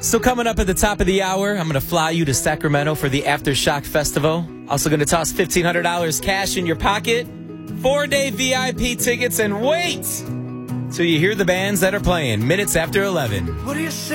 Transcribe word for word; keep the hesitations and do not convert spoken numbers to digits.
So coming up at the top of the hour, I'm going to fly you to Sacramento for the Aftershock Festival. Also going to toss fifteen hundred dollars cash in your pocket, four-day V I P tickets, and wait till you hear the bands that are playing minutes after eleven. What do you say?